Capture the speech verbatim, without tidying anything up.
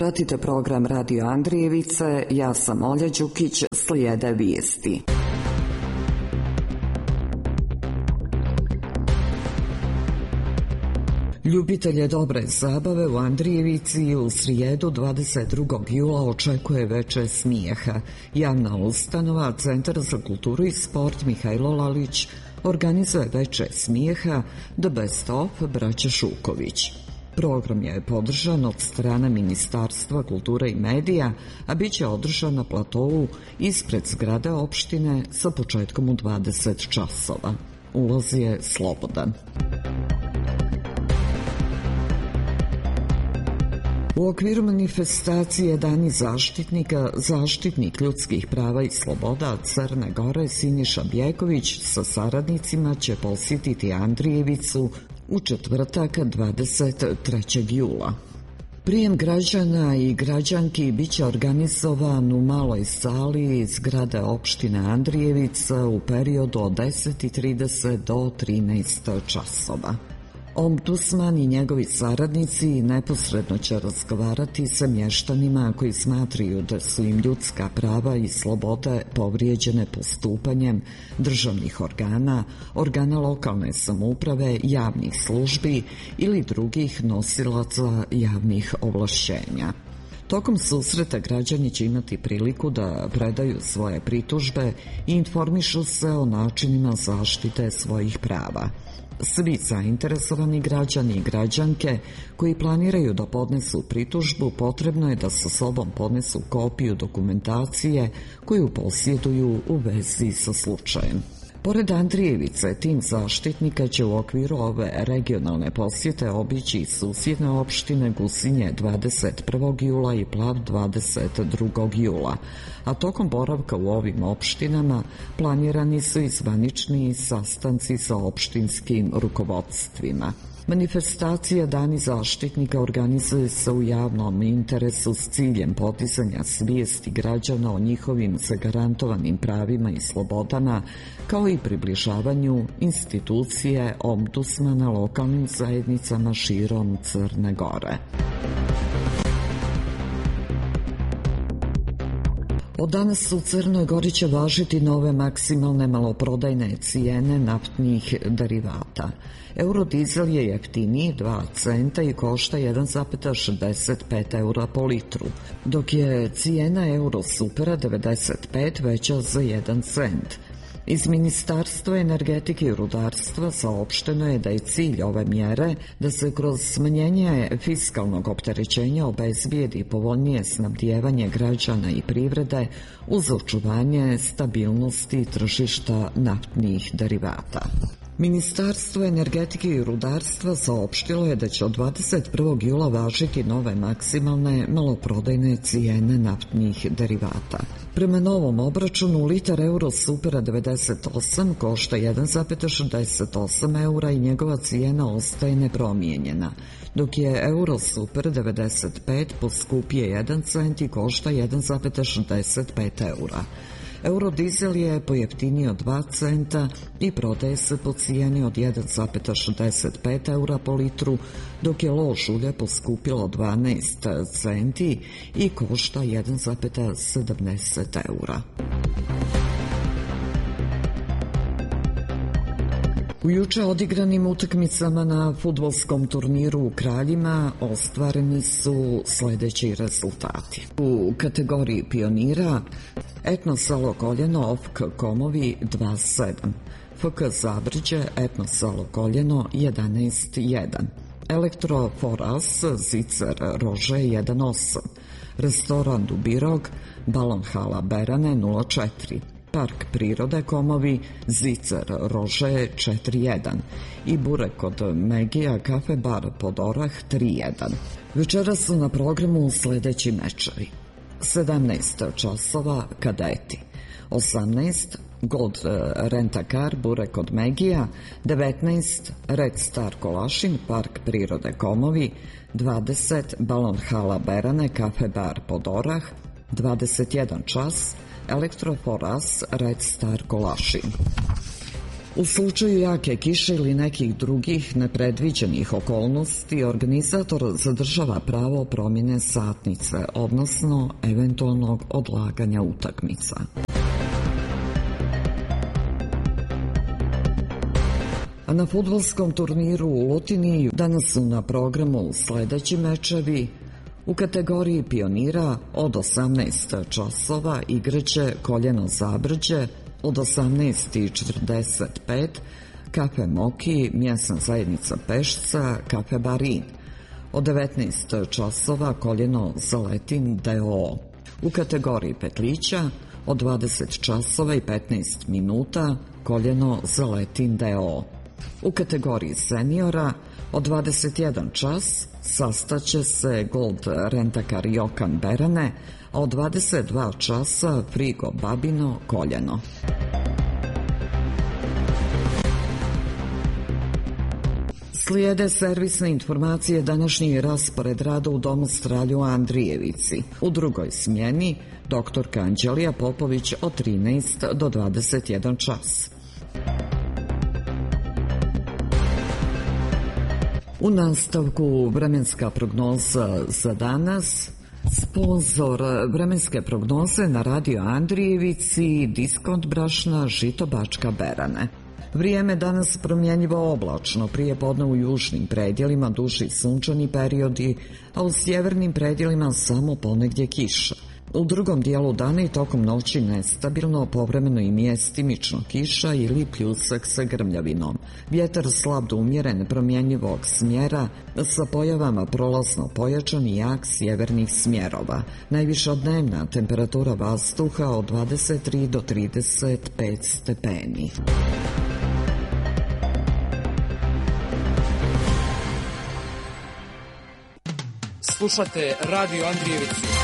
Pratite program Radio Andrijevice, ja sam Olja Đukić, slijede vijesti. Ljubitelje dobre zabave u Andrijevici u srijedu dvadeset drugog jula očekuje veče smijeha. Javna ustanova Centar za kulturu i sport Mihajlo Lalić organizuje veče smijeha The Best of braće Šuković. Program je podržan od strane Ministarstva kulture i medija, a bit će održan na platovu ispred zgrade opštine sa početkom u dvadeset časova. Ulaz je slobodan. U okviru manifestacije Dani zaštitnika, zaštitnik ljudskih prava i sloboda Crne Gore Siniša Bjeković sa saradnicima će posjetiti Andrijevicu u četvrtak dvadeset trećeg jula. Prijem građana i građanki bit će organizovan u maloj sali zgrade opštine Andrijevica u periodu od deset i trideset do trinaest časova. Ombudsman i njegovi saradnici neposredno će razgovarati sa mještanima koji smatraju da su im ljudska prava i slobode povrijeđene postupanjem državnih organa, organa lokalne samouprave, javnih službi ili drugih nosilaca javnih ovlašćenja. Tokom susreta građani će imati priliku da predaju svoje pritužbe i informišu se o načinima zaštite svojih prava. Svi zainteresovani građani i građanke koji planiraju da podnesu pritužbu potrebno je da sa sobom podnesu kopiju dokumentacije koju posjeduju u vezi sa slučajem. Pored Andrijevice, tim zaštitnika će u okviru ove regionalne posjete obići i susjedne opštine Gusinje dvadeset prvog jula i Plav dvadeset drugog jula, a tokom boravka u ovim opštinama planirani su i zvanični sastanci sa opštinskim rukovodstvima. Manifestacija Dani zaštitnika organizuje se u javnom interesu s ciljem podizanja svijesti građana o njihovim zagarantovanim pravima i slobodama, kao i približavanju institucije ombudsmana lokalnim zajednicama širom Crne Gore. Od danas u Crnoj Gori će važiti nove maksimalne maloprodajne cijene naftnih derivata. Eurodizel je jeftiniji dva centa i košta jedan zarez šezdeset pet eura po litru, dok je cijena Eurosupera devedeset pet veća za jedan cent. Iz Ministarstva energetike i rudarstva saopšteno je da je cilj ove mjere da se kroz smanjenje fiskalnog opterećenja obezbijedi povoljnije snabdijevanje građana i privrede uz očuvanje stabilnosti tržišta naftnih derivata. Ministarstvo energetike i rudarstva saopštilo je da će od dvadeset prvog jula važiti nove maksimalne maloprodajne cijene naftnih derivata. Prema novom obračunu, litar Eurosupera devedeset osam košta jedan zarez šezdeset osam eura i njegova cijena ostaje nepromijenjena, dok je Eurosuper devedeset pet poskupije jedan cent i košta jedan zarez šezdeset pet eura. Eurodizel je pojeftinio dva centa i prodaje se po cijeni od jedan zarez šezdeset pet eura po litru, dok je lož ulje poskupilo dvanaest centi i košta jedan zarez sedamdeset eura. U juče odigranim utakmicama na fudbalskom turniru u Kraljima ostvareni su sljedeći rezultati. U kategoriji pionira Etno Selo Koljeno O F K Komovi dva sedam, F K Zabrđe Etno Selo Koljeno jedanaest jedan, Elektro Foras Zicer Rože jedan osam, Restoran Dubirog Balon Hala Berane nula četiri, Park prirode Komovi Zicer Rože četiri jedan i Burek kod Megija Kafe Bar Podorah tri jedan. Večera su na programu sljedeći mečevi. sedamnaest časova Kadeti, osamnaest Gold Rentakar Burek kod Megija, devetnaest Red Star Kolašin Park prirode Komovi, dvadeset Balon Hala Berane Kafe Bar Podorah, dvadeset jedan čas Elektroforas Red Star Kolašin. U slučaju jake kiše ili nekih drugih nepredviđenih okolnosti, organizator zadržava pravo promjene satnice, odnosno eventualnog odlaganja utakmica. A na fudbalskom turniru u Lutiniji danas su na programu sledeći mečevi. U kategoriji pionira od osamnaest časova igraće Koljeno Zabrđe, od osamnaest četrdeset pet Kafe Moki, Mjesna zajednica Pešca, Kafe Barin. Od devetnaest časova Koljeno Zaletin D O O. U kategoriji petlića od dvadeset časova i petnaest minuta Koljeno Zaletin D O O. U kategoriji seniora od dvadeset jedan čas sastaće se Gold Rentakar Jokan Berane, a od dvadeset dva časa Frigo Babino Koljeno. Slijede servisne informacije današnji raspored rada u Domu zdravlja u Andrijevici. U drugoj smjeni doktorka Anđelija Popović od trinaest do dvadeset jedan čas. U nastavku vremenska prognoza za danas. Sponzor vremenske prognoze na radio Andrijevici, Diskont brašna Žito Bačka Berane. Vrijeme danas promjenjivo oblačno, prije podne u južnim predjelima duži sunčani periodi, a u sjevernim predjelima samo ponegdje kiša. U drugom dijelu dana i tokom noći nestabilno, povremeno i mjestimično kiša ili pljusak sa grmljavinom. Vjetar slab do umjeren promjenjivog smjera sa pojavama prolazno pojačan i jak sjevernih smjerova. Najviša dnevna temperatura vazduha od dvadeset tri do trideset pet stepeni. Slušate Radio Andrijevicu.